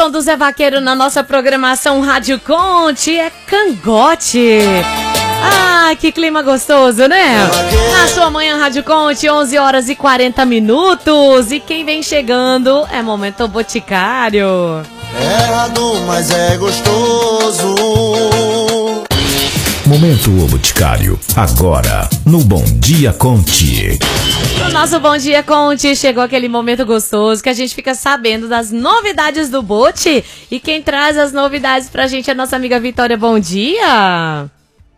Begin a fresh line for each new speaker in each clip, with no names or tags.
som do Zé Vaqueiro na nossa programação Rádio Conte é Cangote. Ah, que clima gostoso, né? Na sua manhã Rádio Conte, 11 horas e 40 minutos. E quem vem chegando é Momento Boticário.
É errado, mas é gostoso.
Momento Boticário, agora no Bom Dia Conte.
No nosso Bom Dia Conte, chegou aquele momento gostoso que a gente fica sabendo das novidades do bote. E quem traz as novidades pra gente é a nossa amiga Vitória. Bom dia!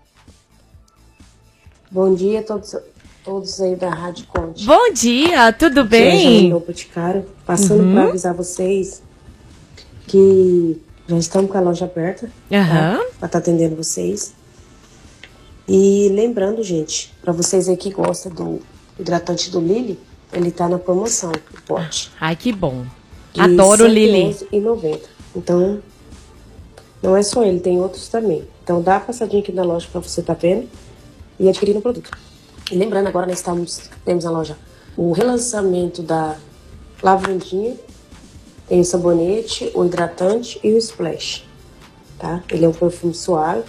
Bom dia a todos aí da Rádio Conte.
Bom dia, tudo bem?
Aqui é Boticário, passando para avisar vocês que já estamos com a loja aberta, tá? Para estar atendendo vocês. E lembrando, gente, para vocês aí que gostam do hidratante do Lily, ele tá na promoção, o pote.
Ai, que bom. Adoro o Lily.
R$111,90. Então, não é só ele, tem outros também. Então, dá uma passadinha aqui na loja para você tá vendo e adquirindo o produto. E lembrando, agora nós temos na loja o relançamento da lavandinha, tem o sabonete, o hidratante e o splash, tá? Ele é um perfume suave.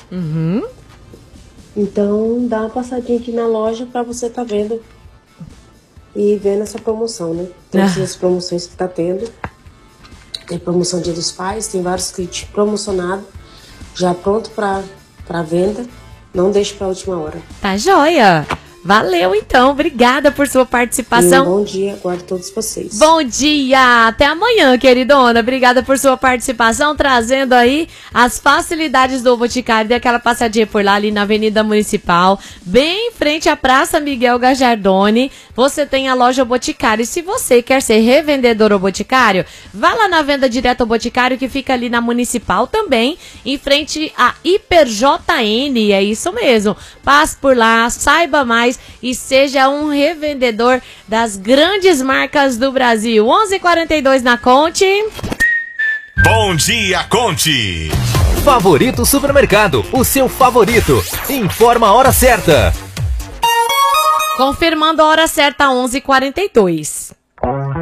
Então, dá uma passadinha aqui na loja pra você tá vendo e vendo essa promoção, né? Todas as promoções que tá tendo. Tem promoção Dia dos Pais, tem vários kits promocionados, já pronto pra venda. Não deixe pra última hora.
Tá joia! Valeu, então. Obrigada por sua participação.
Bom dia, aguardo todos vocês.
Bom dia! Até amanhã, queridona. Obrigada por sua participação, trazendo aí as facilidades do Boticário. Dê aquela passadinha por lá, ali na Avenida Municipal, bem em frente à Praça Miguel Gajardoni. Você tem a loja Boticário. E se você quer ser revendedor ou Boticário, vá lá na Venda Direto ao Boticário, que fica ali na Municipal também, em frente à Hiper JN. É isso mesmo. Passe por lá, saiba mais e seja um revendedor das grandes marcas do Brasil. 11h42 na Conte.
Bom Dia Conte. Favorito Supermercado, o seu favorito. Informa a hora certa.
Confirmando a hora certa, 11h42.